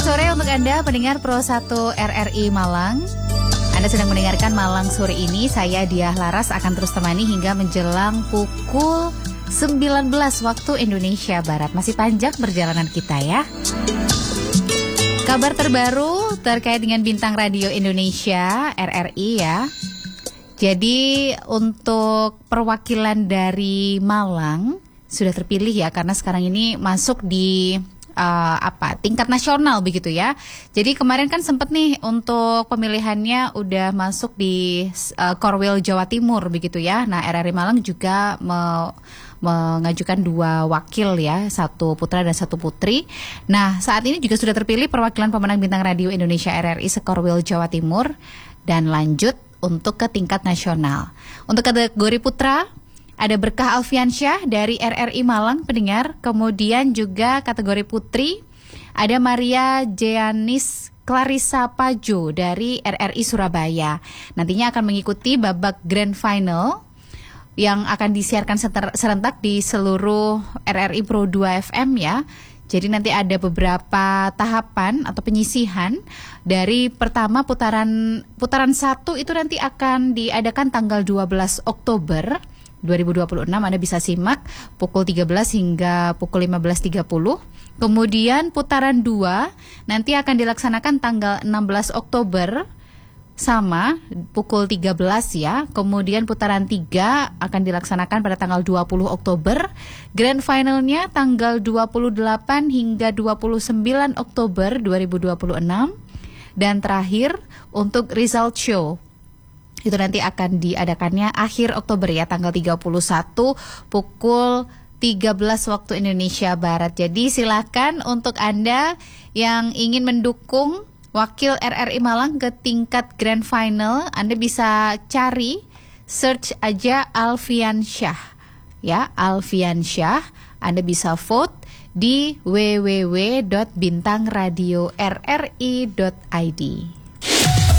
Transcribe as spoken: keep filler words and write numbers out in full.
sore untuk Anda pendengar Pro satu R R I Malang. Anda sedang mendengarkan Malang sore ini. Saya Diah Laras akan terus temani hingga menjelang pukul sembilan belas waktu Indonesia Barat. Masih panjang perjalanan kita ya. Kabar terbaru terkait dengan Bintang Radio Indonesia R R I ya. Jadi untuk perwakilan dari Malang sudah terpilih ya, karena sekarang ini masuk di Uh, apa tingkat nasional begitu ya. Jadi kemarin kan sempat nih untuk pemilihannya udah masuk di uh, Korwil Jawa Timur begitu ya. Nah R R I Malang juga me- mengajukan dua wakil ya, satu putra dan satu putri. Nah saat ini juga sudah terpilih perwakilan pemenang Bintang Radio Indonesia R R I seKorwil Jawa Timur dan lanjut untuk ke tingkat nasional. Untuk kategori putra ada Berkah Alfiansyah dari R R I Malang pendengar. Kemudian juga kategori putri ada Maria Jeanis Clarissa Pajo dari R R I Surabaya. Nantinya akan mengikuti babak grand final yang akan disiarkan serentak di seluruh R R I Pro dua F M ya. Jadi nanti ada beberapa tahapan atau penyisihan. Dari pertama putaran putaran satu itu nanti akan diadakan tanggal dua belas Oktober dua ribu dua puluh enam. Anda bisa simak pukul tiga belas hingga pukul lima belas tiga puluh. Kemudian putaran dua nanti akan dilaksanakan tanggal enam belas Oktober sama pukul tiga belas ya. Kemudian putaran tiga akan dilaksanakan pada tanggal dua puluh Oktober. Grand finalnya tanggal dua puluh delapan hingga dua puluh sembilan Oktober dua ribu dua puluh enam. Dan terakhir untuk result show itu nanti akan diadakannya akhir Oktober ya, tanggal tiga puluh satu pukul tiga belas waktu Indonesia Barat. Jadi silakan untuk Anda yang ingin mendukung wakil R R I Malang ke tingkat grand final, Anda bisa cari, search aja Alfiansyah ya, Alfiansyah. Anda bisa vote di w w w dot bintang radio r r i dot i d.